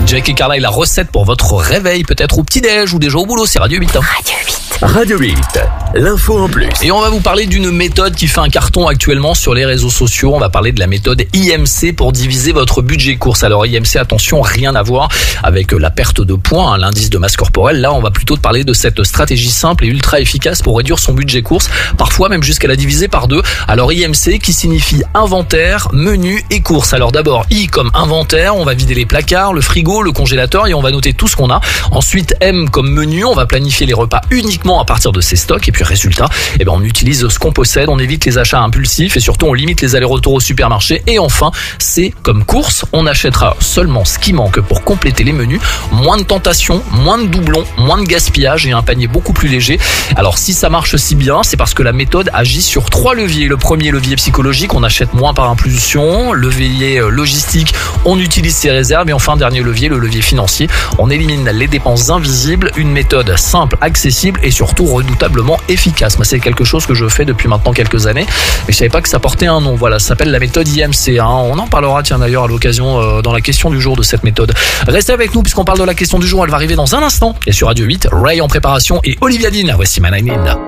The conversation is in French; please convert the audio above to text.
Jack et Carla et la recette pour votre réveil, peut-être au petit-déj ou déjà au boulot, c'est Radio 8. Radio 8. Radio 8, l'info en plus. Et on va vous parler d'une méthode qui fait un carton actuellement sur les réseaux sociaux. On va parler de la méthode IMC pour diviser votre budget course. Alors IMC, attention, rien à voir avec la perte de poids, l'indice de masse corporelle. Là, on va plutôt parler de cette stratégie simple et ultra efficace pour réduire son budget course, parfois même jusqu'à la diviser par 2. Alors IMC qui signifie inventaire, menu et course. Alors d'abord I comme inventaire, on va vider les placards, le frigo, le congélateur et on va noter tout ce qu'on a. Ensuite M comme menu, on va planifier les repas uniquement à partir de ces stocks. Et puis résultat, on utilise ce qu'on possède, on évite les achats impulsifs et surtout on limite les allers-retours au supermarché. Et enfin, C comme course, on achètera seulement ce qui manque pour compléter les menus. Moins de tentations, moins de doublons, moins de gaspillage et un panier beaucoup plus léger. Alors si ça marche si bien, c'est parce que la méthode agit sur 3 leviers. Le premier levier psychologique, on achète moins par impulsion. Levier logistique, on utilise ses réserves. Et enfin, dernier levier, le levier financier, on élimine les dépenses invisibles. Une méthode simple, accessible et surtout redoutablement efficace. Moi, c'est quelque chose que je fais depuis maintenant quelques années et je savais pas que ça portait un nom. Voilà, ça s'appelle la méthode IMC. On en parlera d'ailleurs à l'occasion dans la question du jour de cette méthode. Restez avec nous puisqu'on parle de la question du jour. Elle va arriver dans un instant. Et sur Radio 8, Ray en préparation et Olivia Dean. Voici My Nine.